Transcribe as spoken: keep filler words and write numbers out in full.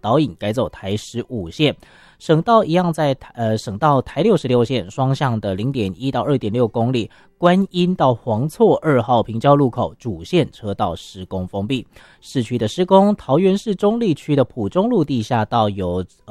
导引改走台十五线。省道一样在呃省道台六十六线双向的 零点一到二点六公里，观音到黄厝二号平交路口主线车道施工封闭。市区的施工，桃园市中坜区的埔中路地下道有